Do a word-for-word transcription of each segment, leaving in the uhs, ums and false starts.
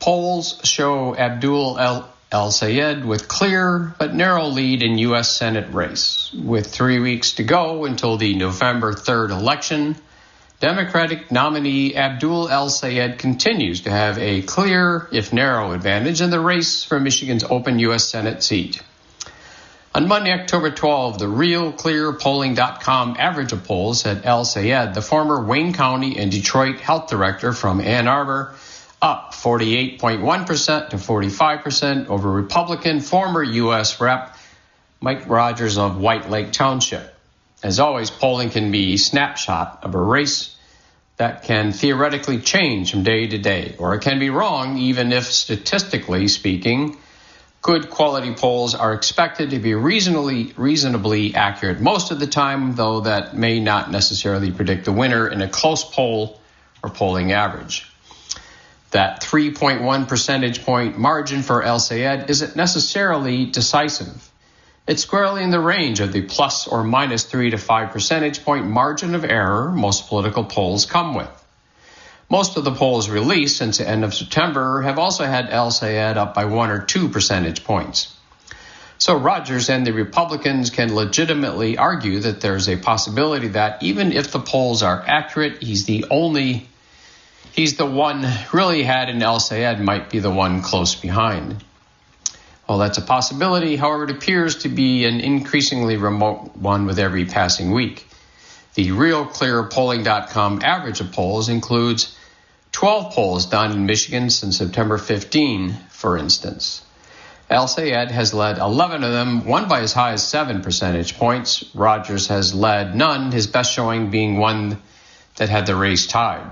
Polls show Abdul El El-Sayed with clear but narrow lead in U S Senate race. With three weeks to go until the November third election, Democratic nominee Abdul El-Sayed continues to have a clear, if narrow, advantage in the race for Michigan's open U S Senate seat. On Monday, October twelfth, the Real Clear Polling dot com average of polls had El-Sayed, the former Wayne County and Detroit health director from Ann Arbor, up forty-eight point one percent to forty-five percent over Republican former U S Rep Mike Rogers of White Lake Township. As always, polling can be a snapshot of a race that can theoretically change from day to day, or it can be wrong, even if statistically speaking, good quality polls are expected to be reasonably reasonably accurate most of the time, though that may not necessarily predict the winner in a close poll or polling average. That three point one percentage point margin for El-Sayed isn't necessarily decisive. It's squarely in the range of the plus or minus three to five percentage point margin of error most political polls come with. Most of the polls released since the end of September have also had El-Sayed up by one or two percentage points. So Rogers and the Republicans can legitimately argue that there's a possibility that even if the polls are accurate, he's the only, he's the one really had, and El-Sayed might be the one close behind. Well, that's a possibility. However, it appears to be an increasingly remote one with every passing week. The Real Clear Polling dot com average of polls includes twelve polls done in Michigan since September fifteenth, for instance. El-Sayed has led eleven of them, one by as high as seven percentage points. Rogers has led none, his best showing being one that had the race tied.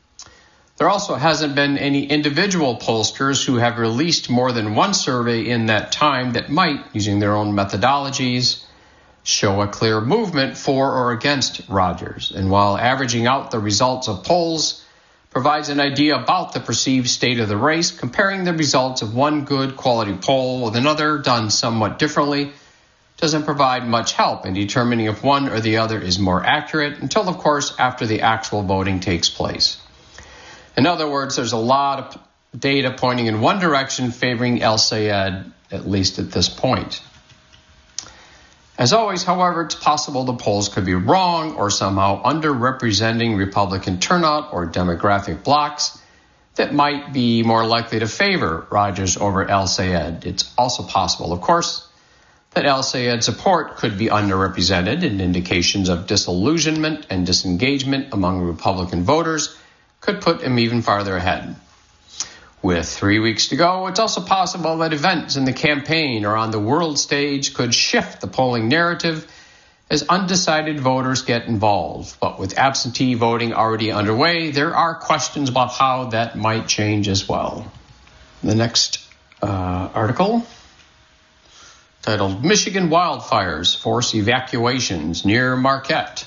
There also hasn't been any individual pollsters who have released more than one survey in that time that might, using their own methodologies, show a clear movement for or against Rogers. And while averaging out the results of polls provides an idea about the perceived state of the race, comparing the results of one good quality poll with another done somewhat differently doesn't provide much help in determining if one or the other is more accurate until, of course, after the actual voting takes place. In other words, there's a lot of data pointing in one direction favoring El-Sayed, at least at this point. As always, however, it's possible the polls could be wrong or somehow underrepresenting Republican turnout or demographic blocks that might be more likely to favor Rogers over El-Sayed. It's also possible, of course, that El-Sayed's support could be underrepresented, and indications of disillusionment and disengagement among Republican voters could put him even farther ahead. With three weeks to go, it's also possible that events in the campaign or on the world stage could shift the polling narrative as undecided voters get involved. But with absentee voting already underway, there are questions about how that might change as well. The next uh, article, titled Michigan Wildfires Force Evacuations Near Marquette.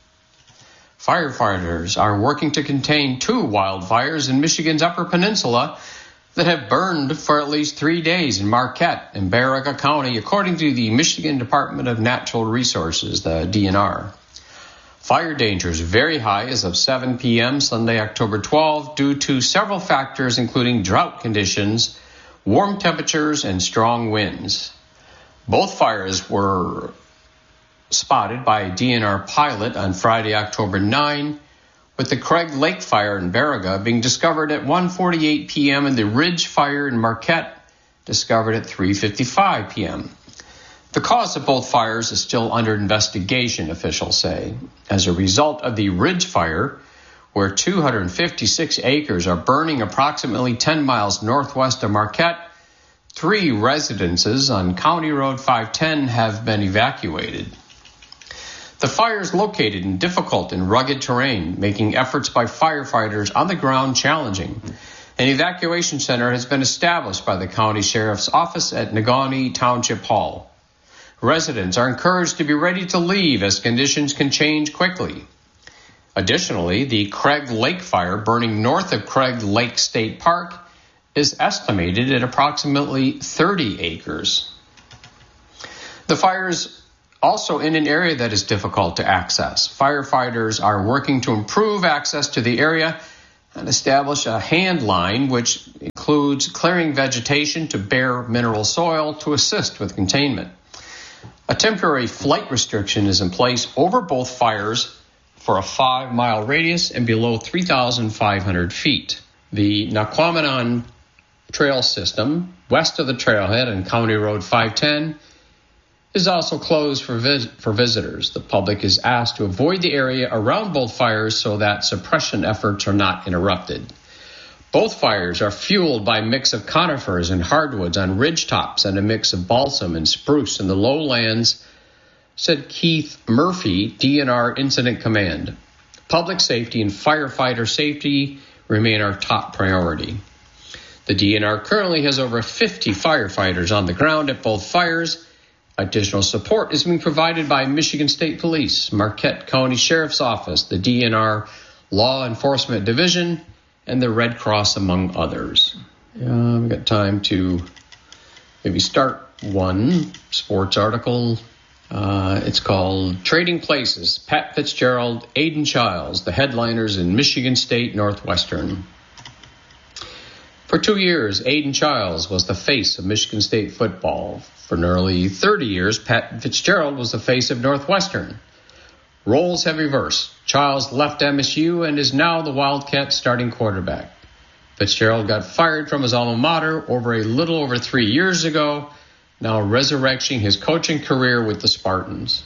Firefighters are working to contain two wildfires in Michigan's Upper Peninsula that have burned for at least three days in Marquette and Baraga County, according to the Michigan Department of Natural Resources, the D N R. Fire danger is very high as of seven p.m. Sunday, October twelfth, due to several factors, including drought conditions, warm temperatures, and strong winds. Both fires were spotted by a D N R pilot on Friday, October ninth, with the Craig Lake Fire in Baraga being discovered at one forty-eight p.m. and the Ridge Fire in Marquette discovered at three fifty-five p.m. The cause of both fires is still under investigation, officials say. As a result of the Ridge Fire, where two hundred fifty-six acres are burning approximately ten miles northwest of Marquette, three residences on County Road five ten have been evacuated. The fire is located in difficult and rugged terrain, making efforts by firefighters on the ground challenging. An evacuation center has been established by the county sheriff's office at Negaunee Township Hall. Residents are encouraged to be ready to leave as conditions can change quickly. Additionally, the Craig Lake Fire, burning north of Craig Lake State Park, is estimated at approximately thirty acres. The fire is also in an area that is difficult to access. Firefighters are working to improve access to the area and establish a hand line, which includes includes clearing vegetation to bare mineral soil to assist with containment. A temporary flight restriction is in place over both fires for a five-mile radius and below three thousand five hundred feet. The Naquamanon Trail System, west of the trailhead on County Road five ten, is also closed for, vis- for visitors. The public is asked to avoid the area around both fires so that suppression efforts are not interrupted. Both fires are fueled by a mix of conifers and hardwoods on ridge tops and a mix of balsam and spruce in the lowlands, said Keith Murphy, D N R Incident Command. Public safety and firefighter safety remain our top priority. The D N R currently has over fifty firefighters on the ground at both fires. Additional support is being provided by Michigan State Police, Marquette County Sheriff's Office, the D N R Law Enforcement Division, and the Red Cross, among others. Uh, we've got time to maybe start one sports article. Uh, it's called Trading Places, Pat Fitzgerald, Aidan Chiles, the headliners in Michigan State Northwestern. For two years, Aidan Chiles was the face of Michigan State football. For nearly thirty years, Pat Fitzgerald was the face of Northwestern. Roles have reversed. Chiles left M S U and is now the Wildcats' starting quarterback. Fitzgerald got fired from his alma mater over a little over three years ago, now resurrecting his coaching career with the Spartans.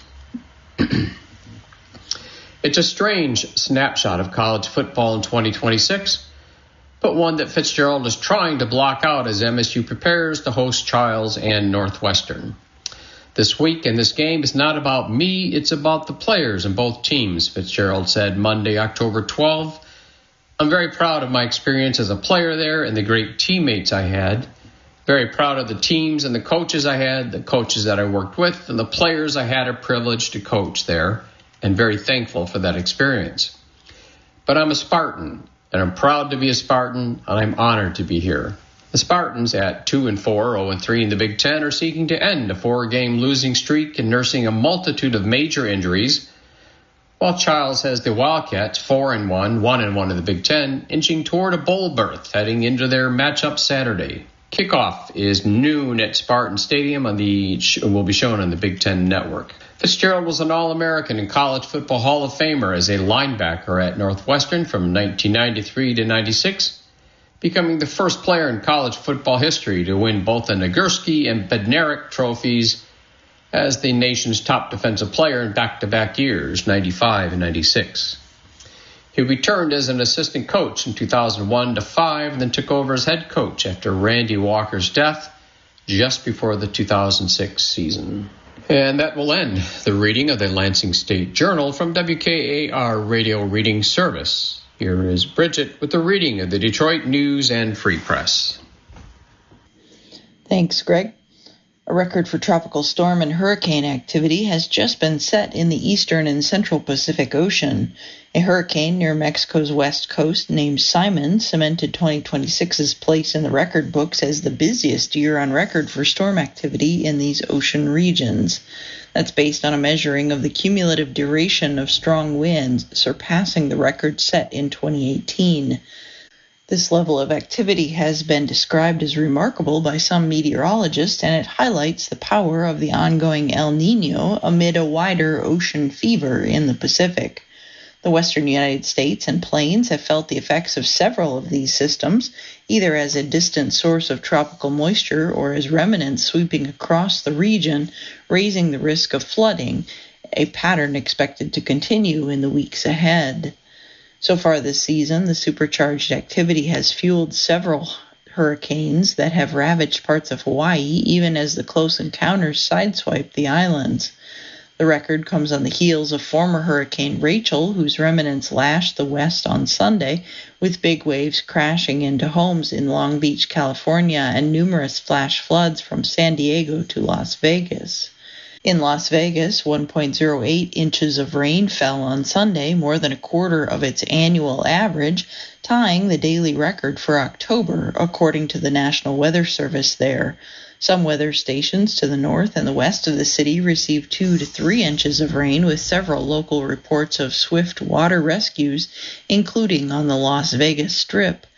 It's a strange snapshot of college football in twenty twenty-six, but one that Fitzgerald is trying to block out as M S U prepares to host Chiles and Northwestern. This week and this game is not about me, it's about the players in both teams, Fitzgerald said Monday, October twelfth. I'm very proud of my experience as a player there and the great teammates I had. Very proud of the teams and the coaches I had, the coaches that I worked with, and the players I had a privilege to coach there, and very thankful for that experience. But I'm a Spartan, and I'm proud to be a Spartan, and I'm honored to be here. The Spartans at two and four, oh and three in the Big Ten are seeking to end a four-game losing streak and nursing a multitude of major injuries, while Chiles has the Wildcats four and one, one and one in the Big Ten, inching toward a bowl berth heading into their matchup Saturday. Kickoff is noon at Spartan Stadium on the will be shown on the Big Ten Network. Fitzgerald was an All-American and College Football Hall of Famer as a linebacker at Northwestern from nineteen ninety-three to ninety-six. Becoming the first player in college football history to win both the Nagurski and Bednarik trophies as the nation's top defensive player in back-to-back years, ninety-five and ninety-six. He returned as an assistant coach in two thousand one to five and then took over as head coach after Randy Walker's death just before the two thousand six season. And that will end the reading of the Lansing State Journal from W K A R Radio Reading Service. Here is Bridget with the reading of the Detroit News and Free Press. Thanks, Greg. A record for tropical storm and hurricane activity has just been set in the eastern and central Pacific Ocean. A hurricane near Mexico's west coast named Simon cemented twenty twenty-six's place in the record books as the busiest year on record for storm activity in these ocean regions. That's based on a measuring of the cumulative duration of strong winds, surpassing the record set in twenty eighteen. This level of activity has been described as remarkable by some meteorologists, and it highlights the power of the ongoing El Niño amid a wider ocean fever in the Pacific. The western United States and plains have felt the effects of several of these systems, either as a distant source of tropical moisture or as remnants sweeping across the region, raising the risk of flooding, a pattern expected to continue in the weeks ahead. So far this season, the supercharged activity has fueled several hurricanes that have ravaged parts of Hawaii, even as the close encounters sideswiped the islands. The record comes on the heels of former Hurricane Rachel, whose remnants lashed the west on Sunday, with big waves crashing into homes in Long Beach, California, and numerous flash floods from San Diego to Las Vegas. In Las Vegas, one point oh eight inches of rain fell on Sunday, more than a quarter of its annual average, tying the daily record for October, according to the National Weather Service there. Some weather stations to the north and the west of the city received two to three inches of rain, with several local reports of swift water rescues, including on the Las Vegas Strip.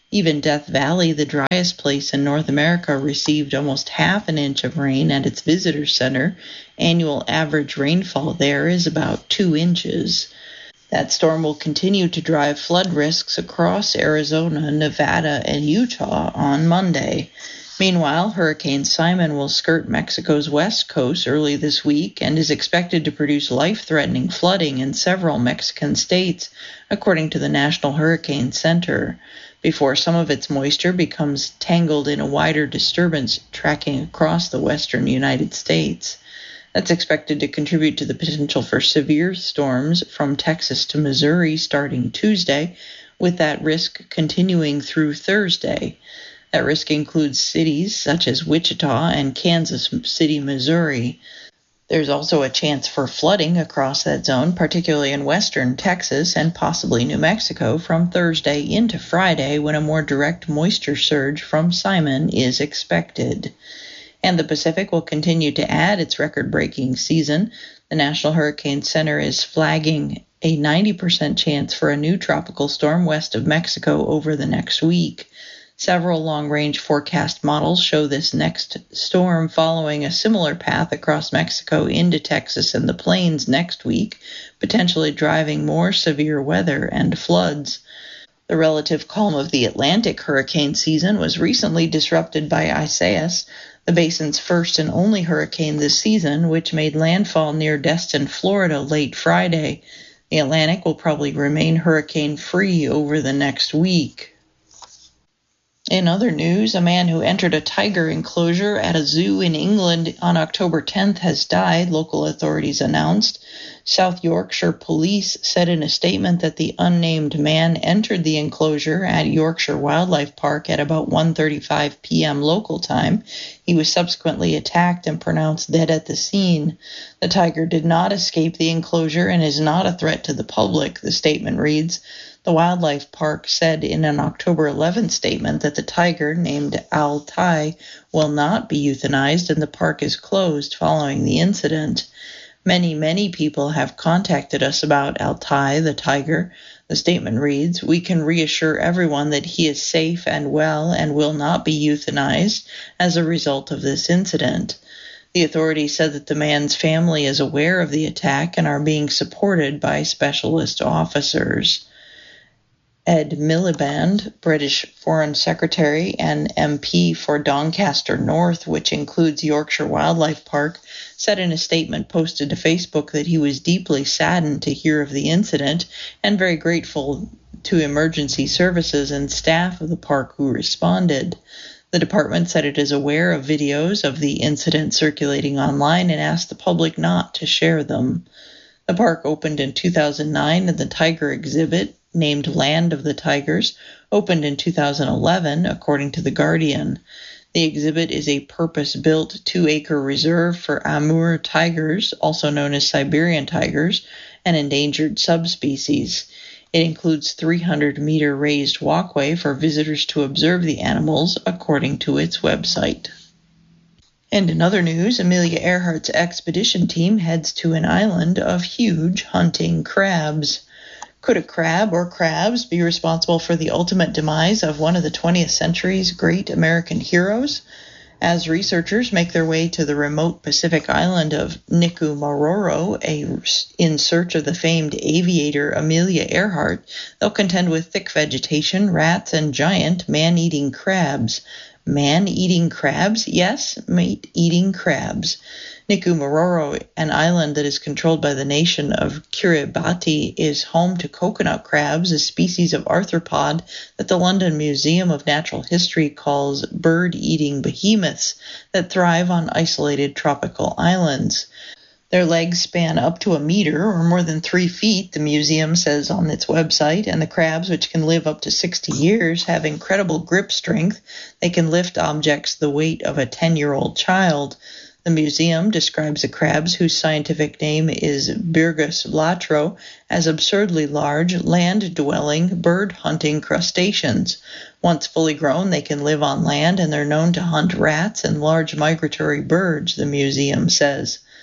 Even Death Valley, the driest place in North America, received almost half an inch of rain at its visitor center. Annual average rainfall there is about two inches. That storm will continue to drive flood risks across Arizona, Nevada, and Utah on Monday. Meanwhile, Hurricane Simon will skirt Mexico's west coast early this week and is expected to produce life-threatening flooding in several Mexican states, according to the National Hurricane Center, before some of its moisture becomes tangled in a wider disturbance tracking across the western United States. That's expected to contribute to the potential for severe storms from Texas to Missouri starting Tuesday, with that risk continuing through Thursday. That risk includes cities such as Wichita and Kansas City, Missouri. There's also a chance for flooding across that zone, particularly in western Texas and possibly New Mexico from Thursday into Friday, when a more direct moisture surge from Simon is expected. And the Pacific will continue to add its record-breaking season. The National Hurricane Center is flagging a ninety percent chance for a new tropical storm west of Mexico over the next week. Several long-range forecast models show this next storm following a similar path across Mexico into Texas and the plains next week, potentially driving more severe weather and floods. The relative calm of the Atlantic hurricane season was recently disrupted by Isaias, the basin's first and only hurricane this season, which made landfall near Destin, Florida, late Friday. The Atlantic will probably remain hurricane-free over the next week. In other news, a man who entered a tiger enclosure at a zoo in England on October tenth has died, local authorities announced. South Yorkshire police said in a statement that the unnamed man entered the enclosure at Yorkshire Wildlife Park at about one thirty-five p.m. local time. He was subsequently attacked and pronounced dead at the scene. The tiger did not escape the enclosure and is not a threat to the public, the statement reads. The wildlife park said in an October eleventh statement that the tiger, named Altai, will not be euthanized and the park is closed following the incident. Many, many people have contacted us about Altai, the tiger. The statement reads, "We can reassure everyone that he is safe and well and will not be euthanized as a result of this incident." The authorities said that the man's family is aware of the attack and are being supported by specialist officers. Ed Miliband, British Foreign Secretary and M P for Doncaster North, which includes Yorkshire Wildlife Park, said in a statement posted to Facebook that he was deeply saddened to hear of the incident and very grateful to emergency services and staff of the park who responded. The department said it is aware of videos of the incident circulating online and asked the public not to share them. The park opened in two thousand nine and the tiger exhibit, named Land of the Tigers, opened in two thousand eleven, according to The Guardian. The exhibit is a purpose-built two-acre reserve for Amur tigers, also known as Siberian tigers, an endangered subspecies. It includes three hundred meter raised walkway for visitors to observe the animals, according to its website. And in other news, Amelia Earhart's expedition team heads to an island of huge hunting crabs. Could a crab or crabs be responsible for the ultimate demise of one of the twentieth century's great American heroes? As researchers make their way to the remote Pacific island of Nikumaroro a, in search of the famed aviator Amelia Earhart, they'll contend with thick vegetation, rats, and giant man-eating crabs. Man-eating crabs? Yes, meat-eating crabs. Nikumaroro, an island that is controlled by the nation of Kiribati, is home to coconut crabs, a species of arthropod that the London Museum of Natural History calls bird-eating behemoths that thrive on isolated tropical islands. Their legs span up to a meter, or more than three feet, the museum says on its website, and the crabs, which can live up to sixty years, have incredible grip strength. They can lift objects the weight of a ten-year-old child. The museum describes the crabs, whose scientific name is Birgus latro, as absurdly large, land-dwelling, bird-hunting crustaceans. Once fully grown, they can live on land, and they're known to hunt rats and large migratory birds, the museum says.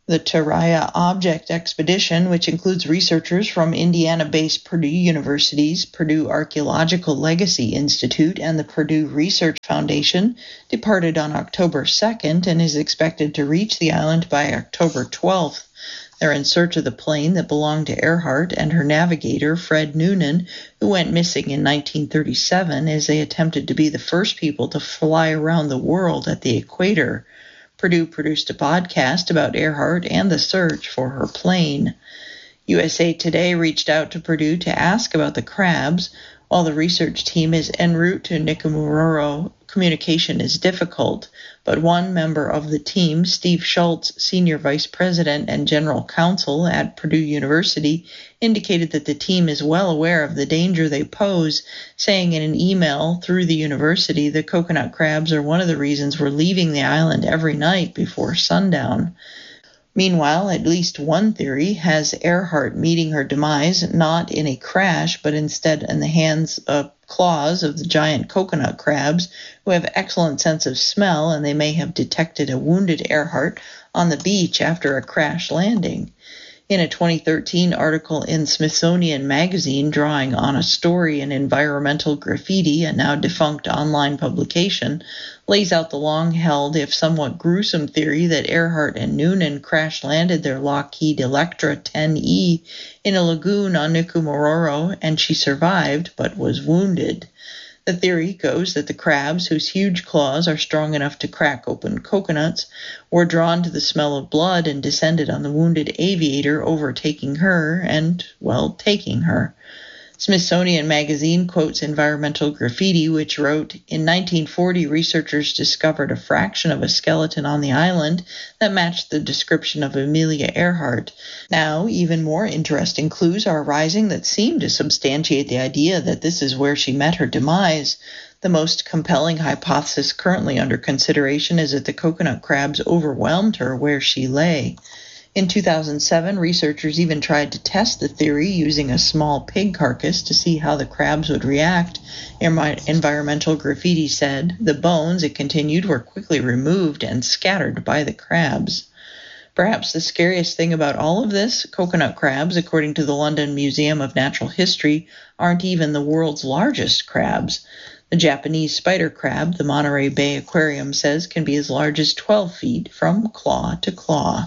The Taraya Object Expedition, which includes researchers from Indiana-based Purdue University's Purdue Archaeological Legacy Institute and the Purdue Research Foundation, departed on October second and is expected to reach the island by October twelfth. They're in search of the plane that belonged to Earhart and her navigator, Fred Noonan, who went missing in nineteen thirty-seven as they attempted to be the first people to fly around the world at the equator. Purdue produced a podcast about Earhart and the search for her plane. U S A Today reached out to Purdue to ask about the crabs. While the research team is en route to Nikumaroro, communication is difficult, but one member of the team, Steve Schultz, Senior Vice President and General Counsel at Purdue University, indicated that the team is well aware of the danger they pose, saying in an email through the university the coconut crabs are one of the reasons we're leaving the island every night before sundown. Meanwhile, at least one theory has Earhart meeting her demise not in a crash, but instead in the hands of claws of the giant coconut crabs, who have excellent sense of smell, and they may have detected a wounded Earhart on the beach after a crash landing. In a twenty thirteen article in Smithsonian Magazine drawing on a story in Environmental Graffiti, a now defunct online publication, lays out the long-held, if somewhat gruesome, theory that Earhart and Noonan crash-landed their Lockheed Electra ten E in a lagoon on Nikumaroro, and she survived but was wounded. The theory goes that the crabs, whose huge claws are strong enough to crack open coconuts, were drawn to the smell of blood and descended on the wounded aviator, overtaking her and, well, taking her. Smithsonian Magazine quotes Environmental Graffiti, which wrote, "In nineteen forty, researchers discovered a fraction of a skeleton on the island that matched the description of Amelia Earhart. Now, even more interesting clues are arising that seem to substantiate the idea that this is where she met her demise. The most compelling hypothesis currently under consideration is that the coconut crabs overwhelmed her where she lay." In two thousand seven, researchers even tried to test the theory using a small pig carcass to see how the crabs would react. Environmental Graffiti said, "The bones," it continued, "were quickly removed and scattered by the crabs." Perhaps the scariest thing about all of this, coconut crabs, according to the London Museum of Natural History, aren't even the world's largest crabs. The Japanese spider crab, the Monterey Bay Aquarium says, can be as large as twelve feet from claw to claw.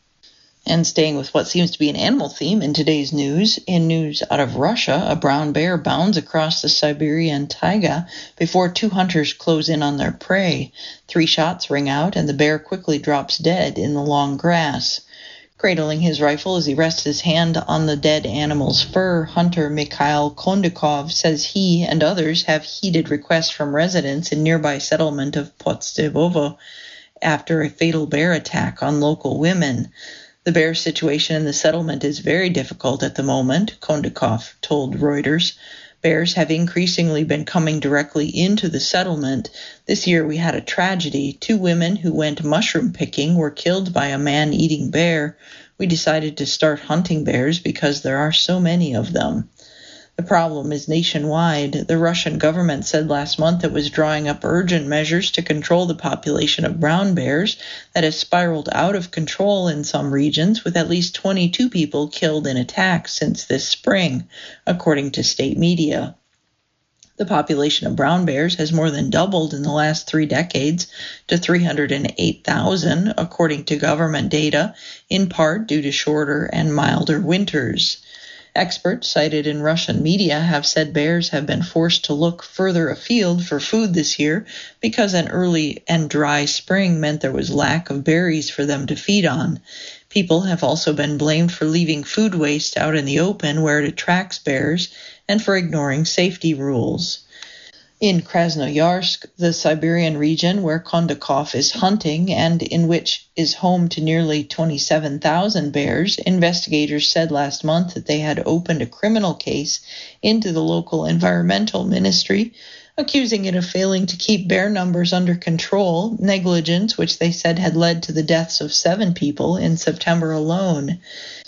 And staying with what seems to be an animal theme in today's news, in news out of Russia, a brown bear bounds across the Siberian taiga before two hunters close in on their prey. Three shots ring out, and the bear quickly drops dead in the long grass. Cradling his rifle as he rests his hand on the dead animal's fur, hunter Mikhail Kondakov says he and others have heeded requests from residents in nearby settlement of Podstevovo after a fatal bear attack on local women. The bear situation in the settlement is very difficult at the moment, Kondakov told Reuters. Bears have increasingly been coming directly into the settlement. This year we had a tragedy. Two women who went mushroom picking were killed by a man-eating bear. We decided to start hunting bears because there are so many of them. The problem is nationwide. The Russian government said last month it was drawing up urgent measures to control the population of brown bears that has spiraled out of control in some regions, with at least twenty-two people killed in attacks since this spring, according to state media. The population of brown bears has more than doubled in the last three decades to three hundred eight thousand, according to government data, in part due to shorter and milder winters. Experts cited in Russian media have said bears have been forced to look further afield for food this year because an early and dry spring meant there was lack of berries for them to feed on. People have also been blamed for leaving food waste out in the open where it attracts bears and for ignoring safety rules. In Krasnoyarsk, the Siberian region where Kondakov is hunting and in which is home to nearly twenty-seven thousand bears, investigators said last month that they had opened a criminal case into the local environmental ministry, accusing it of failing to keep bear numbers under control, negligence which they said had led to the deaths of seven people in September alone.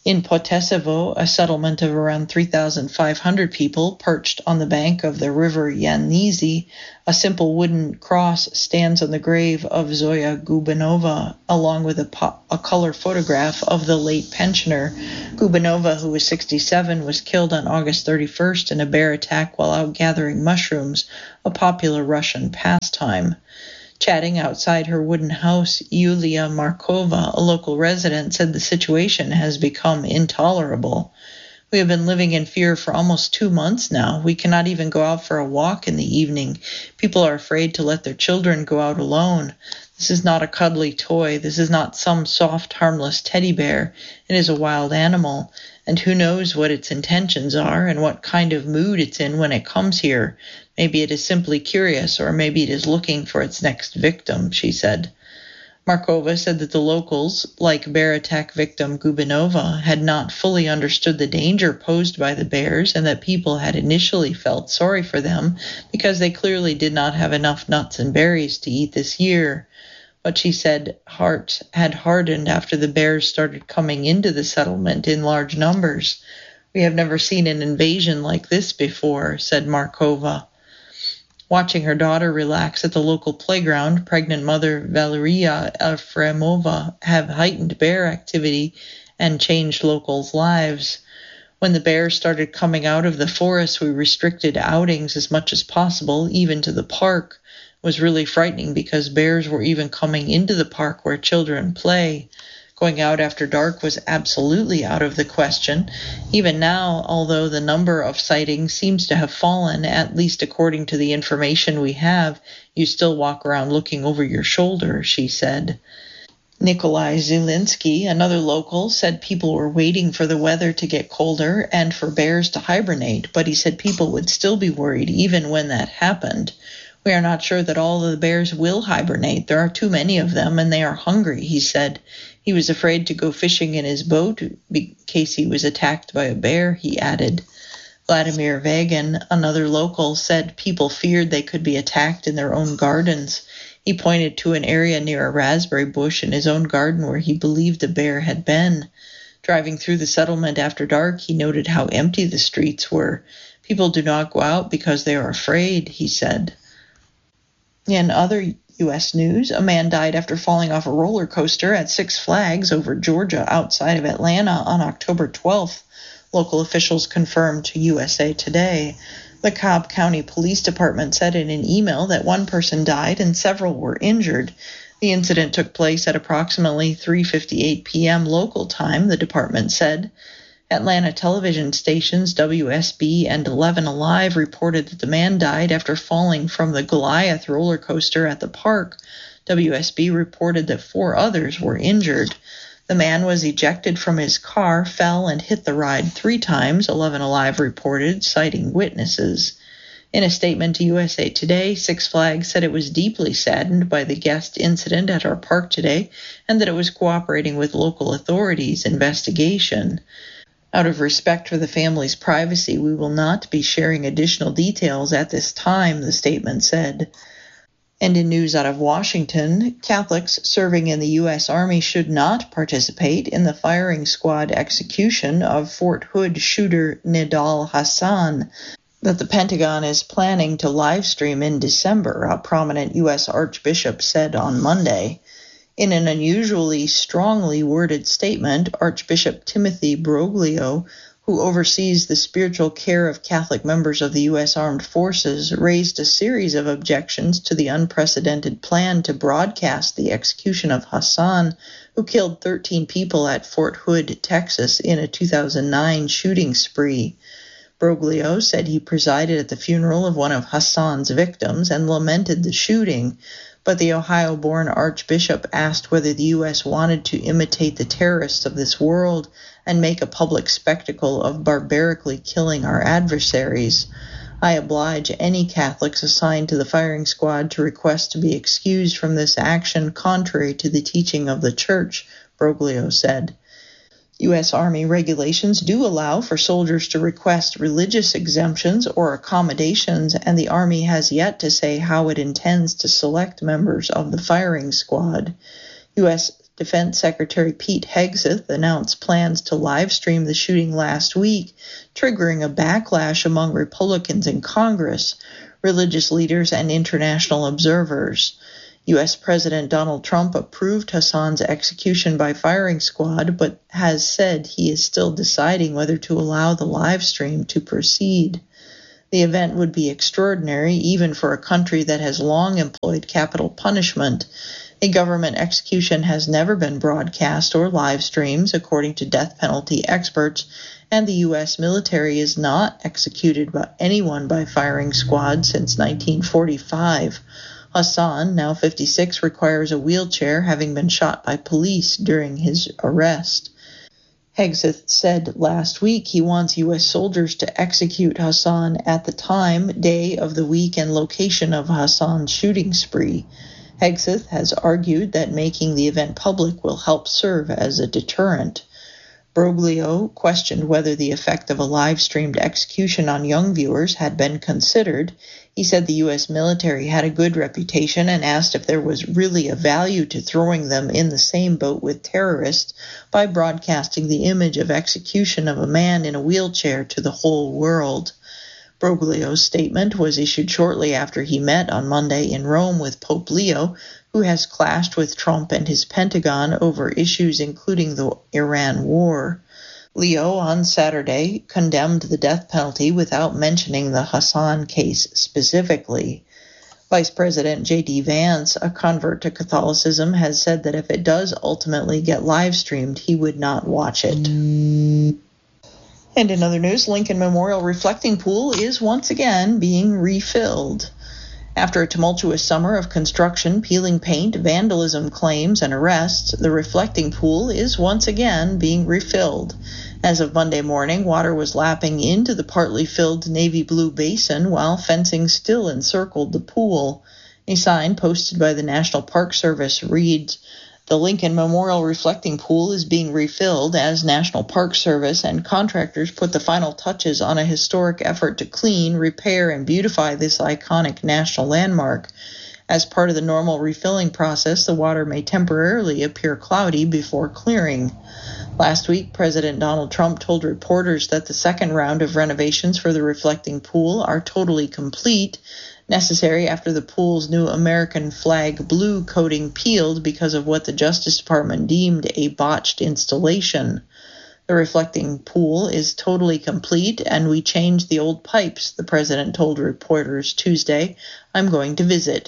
In Potesevo, a settlement of around three thousand five hundred people perched on the bank of the river Yanizi, a simple wooden cross stands on the grave of Zoya Gubanova, along with a, po- a color photograph of the late pensioner. Gubanova, who was sixty-seven, was killed on August thirty-first in a bear attack while out gathering mushrooms, a popular Russian pastime. Chatting outside her wooden house, Yulia Markova, a local resident, said the situation has become intolerable. We have been living in fear for almost two months now. We cannot even go out for a walk in the evening. People are afraid to let their children go out alone. This is not a cuddly toy. This is not some soft, harmless teddy bear. It is a wild animal, and who knows what its intentions are and what kind of mood it's in when it comes here. Maybe it is simply curious, or maybe it is looking for its next victim, she said. Markova said that the locals, like bear attack victim Gubanova, had not fully understood the danger posed by the bears and that people had initially felt sorry for them because they clearly did not have enough nuts and berries to eat this year. But she said hearts had hardened after the bears started coming into the settlement in large numbers. We have never seen an invasion like this before, said Markova. Watching her daughter relax at the local playground, pregnant mother Valeria Efremova have heightened bear activity and changed locals' lives. When the bears started coming out of the forest, we restricted outings as much as possible, even to the park. It was really frightening because bears were even coming into the park where children play. Going out after dark was absolutely out of the question. Even now, although the number of sightings seems to have fallen, at least according to the information we have, you still walk around looking over your shoulder, she said. Nikolai Zelinsky, another local, said people were waiting for the weather to get colder and for bears to hibernate, but he said people would still be worried even when that happened. We are not sure that all of the bears will hibernate. There are too many of them, and they are hungry, he said. He was afraid to go fishing in his boat in case he was attacked by a bear, he added. Vladimir Vagin, another local, said people feared they could be attacked in their own gardens. He pointed to an area near a raspberry bush in his own garden where he believed a bear had been. Driving through the settlement after dark, he noted how empty the streets were. People do not go out because they are afraid, he said. In other U S news, a man died after falling off a roller coaster at Six Flags over Georgia outside of Atlanta on October twelfth, local officials confirmed to U S A Today. The Cobb County Police Department said in an email that one person died and several were injured. The incident took place at approximately three fifty-eight p.m. local time, the department said. Atlanta television stations W S B and eleven Alive reported that the man died after falling from the Goliath roller coaster at the park. W S B reported that four others were injured. The man was ejected from his car, fell, and hit the ride three times, eleven Alive reported, citing witnesses. In a statement to U S A Today, Six Flags said it was deeply saddened by the guest incident at our park today and that it was cooperating with local authorities' investigation. Out of respect for the family's privacy, we will not be sharing additional details at this time, the statement said. And in news out of Washington, Catholics serving in the U S Army should not participate in the firing squad execution of Fort Hood shooter Nidal Hassan that the Pentagon is planning to livestream in December, a prominent U S archbishop said on Monday. In an unusually strongly worded statement, Archbishop Timothy Broglio, who oversees the spiritual care of Catholic members of the U S Armed Forces, raised a series of objections to the unprecedented plan to broadcast the execution of Hassan, who killed thirteen people at Fort Hood, Texas, in a two thousand nine shooting spree. Broglio said he presided at the funeral of one of Hassan's victims and lamented the shooting, but the Ohio-born archbishop asked whether the U S wanted to imitate the terrorists of this world and make a public spectacle of barbarically killing our adversaries. I oblige any Catholics assigned to the firing squad to request to be excused from this action contrary to the teaching of the Church, Broglio said. U S Army regulations do allow for soldiers to request religious exemptions or accommodations, and the Army has yet to say how it intends to select members of the firing squad. U S Defense Secretary Pete Hegseth announced plans to live stream the shooting last week, triggering a backlash among Republicans in Congress, religious leaders, and international observers. U S President Donald Trump approved Hassan's execution by firing squad, but has said he is still deciding whether to allow the live stream to proceed. The event would be extraordinary, even for a country that has long employed capital punishment. A government execution has never been broadcast or live streamed, according to death penalty experts, and the U S military has not executed by anyone by firing squad since nineteen forty-five. Hassan, now fifty-six, requires a wheelchair, having been shot by police during his arrest. Hegseth said last week he wants U S soldiers to execute Hassan at the time, day of the week, and location of Hassan's shooting spree. Hegseth has argued that making the event public will help serve as a deterrent. Broglio questioned whether the effect of a live-streamed execution on young viewers had been considered. He said the U S military had a good reputation and asked if there was really a value to throwing them in the same boat with terrorists by broadcasting the image of execution of a man in a wheelchair to the whole world. Broglio's statement was issued shortly after he met on Monday in Rome with Pope Leo, who has clashed with Trump and his Pentagon over issues including the Iran war. Leo, on Saturday, condemned the death penalty without mentioning the Hassan case specifically. Vice President J D Vance, a convert to Catholicism, has said that if it does ultimately get live-streamed, he would not watch it. Mm. And in other news, Lincoln Memorial Reflecting Pool is once again being refilled. After a tumultuous summer of construction, peeling paint, vandalism claims, and arrests, the reflecting pool is once again being refilled. As of Monday morning, water was lapping into the partly filled navy blue basin while fencing still encircled the pool. A sign posted by the National Park Service reads, "The Lincoln Memorial Reflecting Pool is being refilled as National Park Service and contractors put the final touches on a historic effort to clean, repair, and beautify this iconic national landmark. As part of the normal refilling process, the water may temporarily appear cloudy before clearing." Last week, President Donald Trump told reporters that the second round of renovations for the reflecting pool are totally complete, necessary after the pool's new American flag blue coating peeled because of what the Justice Department deemed a botched installation. The reflecting pool is totally complete, and we changed the old pipes, the president told reporters Tuesday. "I'm going to visit."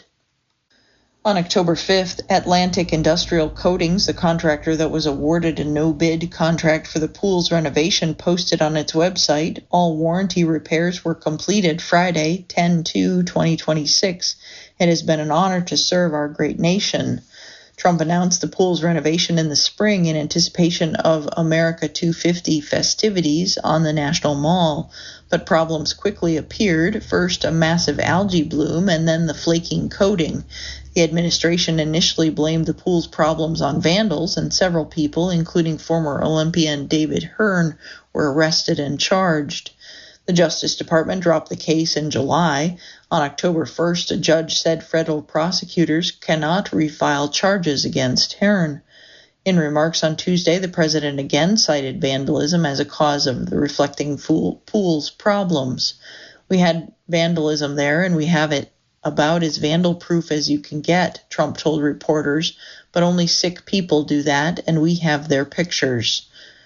On October fifth, Atlantic Industrial Coatings, the contractor that was awarded a no-bid contract for the pool's renovation, posted on its website, "All warranty repairs were completed Friday, ten two twenty twenty-six. It has been an honor to serve our great nation." Trump announced the pool's renovation in the spring in anticipation of America two fifty festivities on the National Mall, but problems quickly appeared, first a massive algae bloom and then the flaking coating. The administration initially blamed the pool's problems on vandals, and several people, including former Olympian David Hearn, were arrested and charged. The Justice Department dropped the case in July. On October first, a judge said federal prosecutors cannot refile charges against Hearn. In remarks on Tuesday, the president again cited vandalism as a cause of the reflecting pool's problems. "We had vandalism there, and we have it about as vandal-proof as you can get," Trump told reporters, "but only sick people do that, and we have their pictures."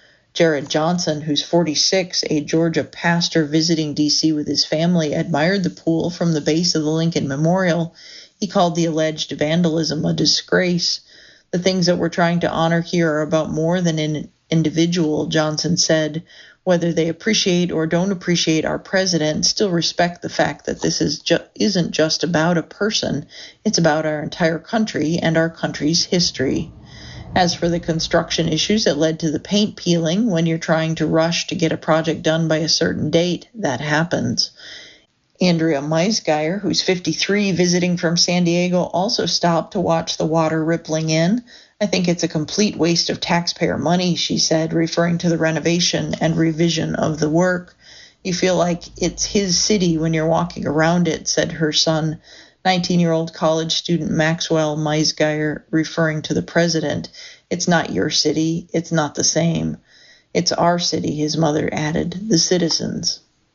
Jared Johnson, who's forty-six, a Georgia pastor visiting D C with his family, admired the pool from the base of the Lincoln Memorial. He called the alleged vandalism a disgrace. "The things that we're trying to honor here are about more than an individual," Johnson said. "Whether they appreciate or don't appreciate our president, still respect the fact that this is ju- isn't just about a person. It's about our entire country and our country's history." As for the construction issues that led to the paint peeling, when you're trying to rush to get a project done by a certain date, that happens. Andrea Meisgeier, who's fifty-three, visiting from San Diego, also stopped to watch the water rippling in. "I think it's a complete waste of taxpayer money," she said, referring to the renovation and revision of the work. "You feel like it's his city when you're walking around it," said her son, nineteen-year-old college student Maxwell Meisgeier, referring to the president. It's not your city. It's not the same. It's our city, his mother added, the citizens.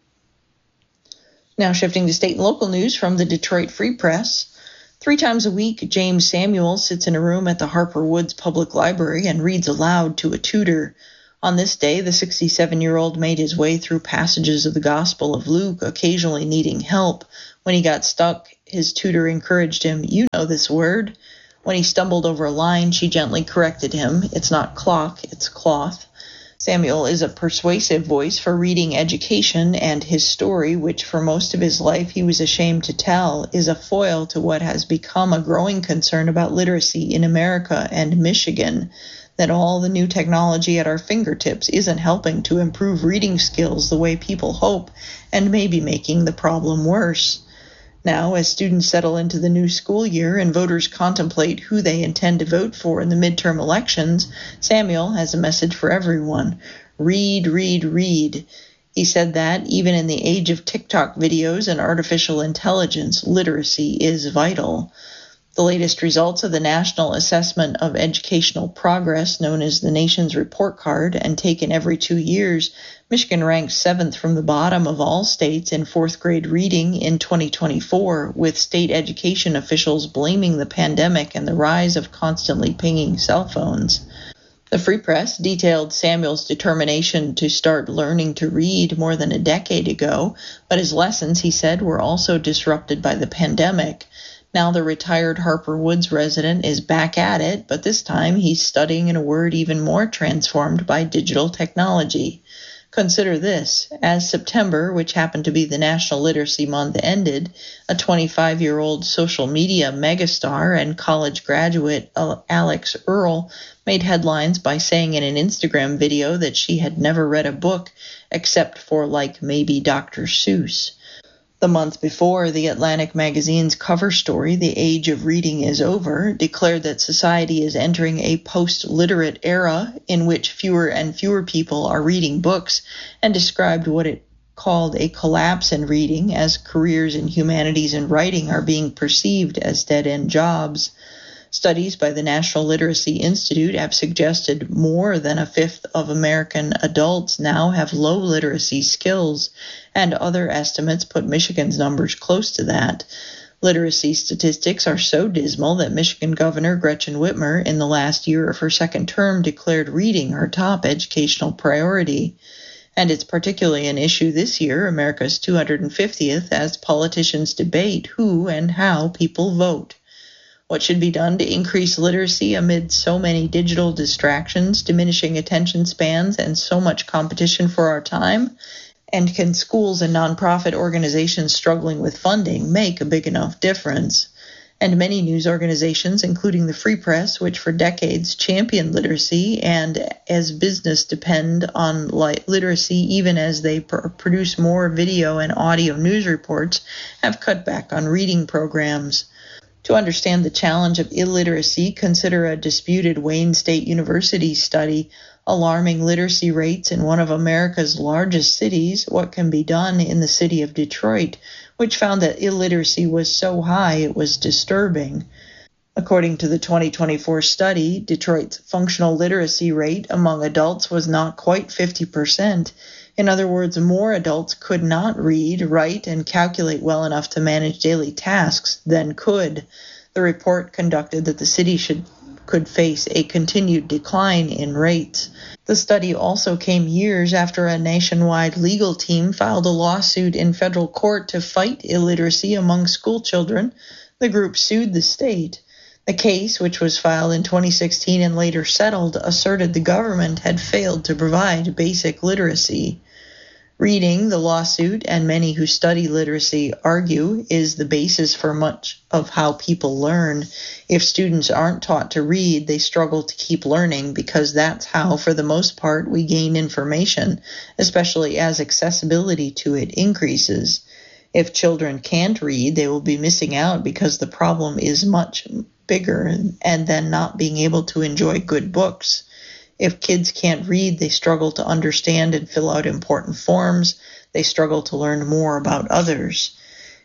Now shifting to state and local news from the Detroit Free Press. Three times a week, James Samuel sits in a room at the Harper Woods Public Library and reads aloud to a tutor. On this day, the sixty-seven-year-old made his way through passages of the Gospel of Luke, occasionally needing help. When he got stuck, his tutor encouraged him, "You know this word." When he stumbled over a line, she gently corrected him. "It's not clock, it's cloth." Samuel is a persuasive voice for reading education, and his story, which for most of his life he was ashamed to tell, is a foil to what has become a growing concern about literacy in America and Michigan, that all the new technology at our fingertips isn't helping to improve reading skills the way people hope, and may be making the problem worse. Now, as students settle into the new school year and voters contemplate who they intend to vote for in the midterm elections, Samuel has a message for everyone. Read, read, read. He said that even in the age of TikTok videos and artificial intelligence, literacy is vital. The latest results of the National Assessment of Educational Progress, known as the nation's report card, and taken every two years, Michigan ranks seventh from the bottom of all states in fourth grade reading in twenty twenty-four, with state education officials blaming the pandemic and the rise of constantly pinging cell phones. The Free Press detailed Samuel's determination to start learning to read more than a decade ago, but his lessons, he said, were also disrupted by the pandemic. Now the retired Harper Woods resident is back at it, but this time he's studying in a word even more transformed by digital technology. Consider this. As September, which happened to be the National Literacy Month, ended, a twenty-five-year-old social media megastar and college graduate Alex Earle made headlines by saying in an Instagram video that she had never read a book except for, like, maybe Doctor Seuss. The month before, the Atlantic magazine's cover story, "The Age of Reading is Over," declared that society is entering a post-literate era in which fewer and fewer people are reading books, and described what it called a collapse in reading as careers in humanities and writing are being perceived as dead-end jobs. Studies by the National Literacy Institute have suggested more than a fifth of American adults now have low literacy skills, and other estimates put Michigan's numbers close to that. Literacy statistics are so dismal that Michigan Governor Gretchen Whitmer, in the last year of her second term, declared reading her top educational priority. And it's particularly an issue this year, America's two hundred fiftieth, as politicians debate who and how people vote. What should be done to increase literacy amid so many digital distractions, diminishing attention spans, and so much competition for our time? And can schools and nonprofit organizations struggling with funding make a big enough difference? And many news organizations, including the Free Press, which for decades championed literacy and as business depend on literacy even as they pr- produce more video and audio news reports, have cut back on reading programs. To understand the challenge of illiteracy, consider a disputed Wayne State University study alarming literacy rates in one of America's largest cities, what can be done in the city of Detroit, which found that illiteracy was so high it was disturbing. According to the twenty twenty-four study, Detroit's functional literacy rate among adults was not quite fifty percent. In other words, more adults could not read, write, and calculate well enough to manage daily tasks than could. The report conducted that the city should could face a continued decline in rates. The study also came years after a nationwide legal team filed a lawsuit in federal court to fight illiteracy among school children. The group sued the state. The case, which was filed in twenty sixteen and later settled, asserted the government had failed to provide basic literacy. Reading, the lawsuit, and many who study literacy argue, is the basis for much of how people learn. If students aren't taught to read, they struggle to keep learning because that's how, for the most part, we gain information, especially as accessibility to it increases. If children can't read, they will be missing out because the problem is much bigger and then not being able to enjoy good books. If kids can't read, they struggle to understand and fill out important forms. They struggle to learn more about others.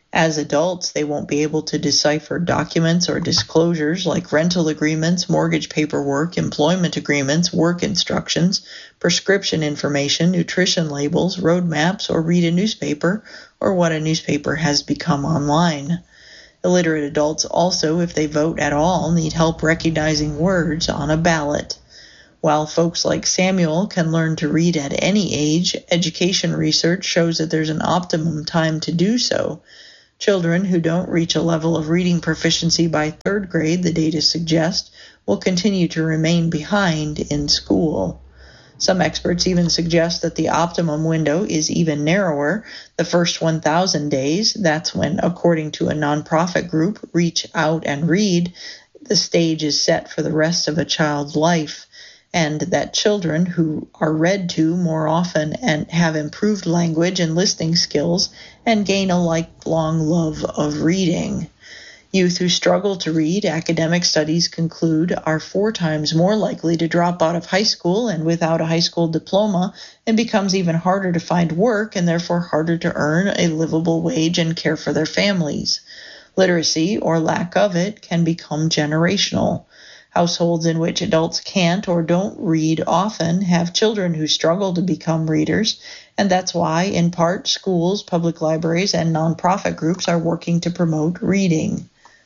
As adults, they won't be able to decipher documents or disclosures like rental agreements, mortgage paperwork, employment agreements, work instructions, prescription information, nutrition labels, road maps, or read a newspaper, or what a newspaper has become online. Illiterate adults also, if they vote at all, need help recognizing words on a ballot. While folks like Samuel can learn to read at any age, education research shows that there's an optimum time to do so. Children who don't reach a level of reading proficiency by third grade, the data suggest, will continue to remain behind in school. Some experts even suggest that the optimum window is even narrower. The first one thousand days, that's when, according to a nonprofit group, Reach Out and Read, the stage is set for the rest of a child's life, and that children who are read to more often and have improved language and listening skills and gain a lifelong love of reading. Youth who struggle to read, academic studies conclude, are four times more likely to drop out of high school and without a high school diploma, and becomes even harder to find work and therefore harder to earn a livable wage and care for their families. Literacy, or lack of it, can become generational. Households in which adults can't or don't read often have children who struggle to become readers, and that's why, in part, schools, public libraries, and nonprofit groups are working to promote reading.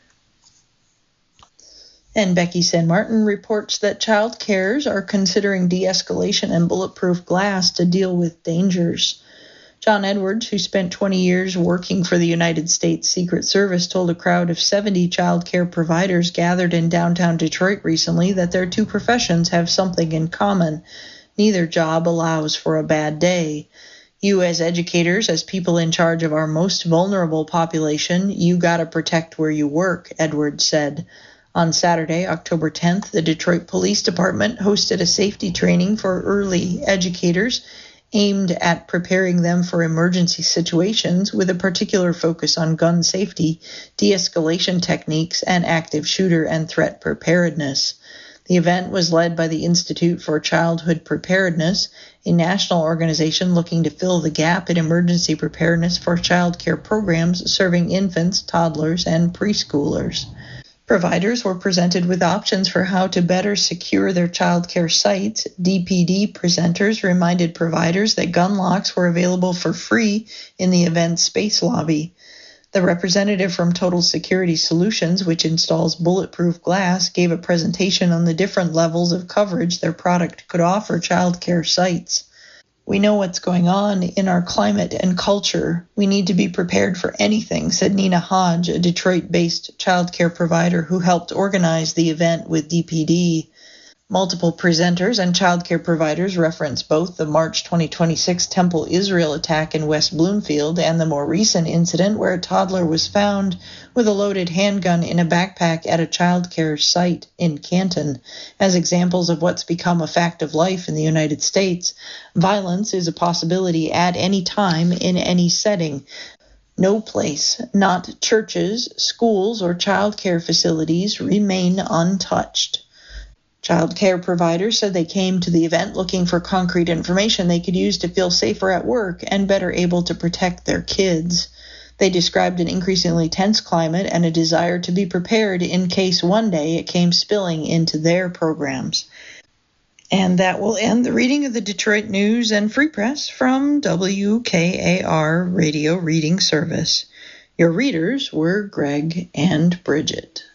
And Becky San Martin reports that child carers are considering de-escalation and bulletproof glass to deal with dangers. John Edwards, who spent twenty years working for the United States Secret Service, told a crowd of seventy child care providers gathered in downtown Detroit recently that their two professions have something in common. Neither job allows for a bad day. You as educators, as people in charge of our most vulnerable population, you gotta protect where you work, Edwards said. On Saturday, October tenth, the Detroit Police Department hosted a safety training for early educators aimed at preparing them for emergency situations with a particular focus on gun safety, de-escalation techniques, and active shooter and threat preparedness. The event was led by the Institute for Childhood Preparedness, a national organization looking to fill the gap in emergency preparedness for child care programs serving infants, toddlers, and preschoolers. Providers were presented with options for how to better secure their child care sites. D P D presenters reminded providers that gun locks were available for free in the event's space lobby. The representative from Total Security Solutions, which installs bulletproof glass, gave a presentation on the different levels of coverage their product could offer child care sites. We know what's going on in our climate and culture. We need to be prepared for anything, said Nina Hodge, a Detroit-based child care provider who helped organize the event with D P D. Multiple presenters and child care providers reference both the March twenty twenty-six Temple Israel attack in West Bloomfield and the more recent incident where a toddler was found with a loaded handgun in a backpack at a child care site in Canton as examples of what's become a fact of life in the United States. Violence is a possibility at any time in any setting. No place, not churches, schools, or child care facilities, remain untouched. Child care providers said they came to the event looking for concrete information they could use to feel safer at work and better able to protect their kids. They described an increasingly tense climate and a desire to be prepared in case one day it came spilling into their programs. And that will end the reading of the Detroit News and Free Press from W K A R Radio Reading Service. Your readers were Greg and Bridget.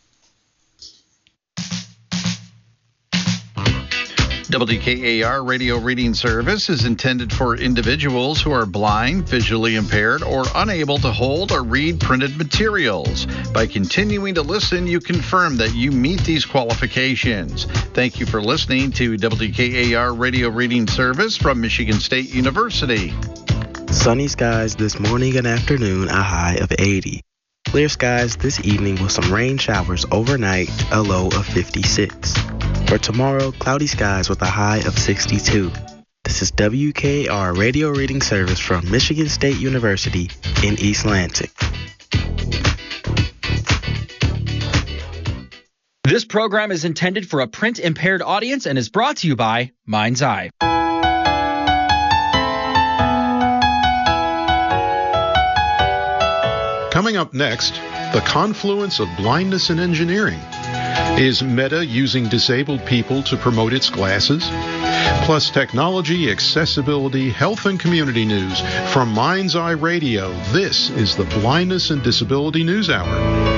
W K A R Radio Reading Service is intended for individuals who are blind, visually impaired, or unable to hold or read printed materials. By continuing to listen, you confirm that you meet these qualifications. Thank you for listening to W K A R Radio Reading Service from Michigan State University. Sunny skies this morning and afternoon, a high of eighty. Clear skies this evening with some rain showers overnight, a low of fifty-six. For tomorrow, cloudy skies with a high of sixty-two. This is W K A R Radio Reading Service from Michigan State University in East Lansing. This program is intended for a print-impaired audience and is brought to you by Mind's Eye. Coming up next, the confluence of blindness and engineering. Is Meta using disabled people to promote its glasses? Plus technology, accessibility, health, and community news from Mind's Eye Radio. This is the Blindness and Disability News Hour.